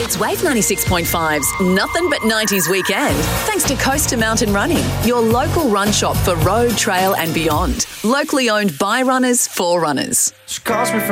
It's Wave 96.5's Nothing But 90s Weekend, thanks to Coast to Mountain Running, your local run shop for road, trail and beyond. Locally owned by runners for runners. She calls me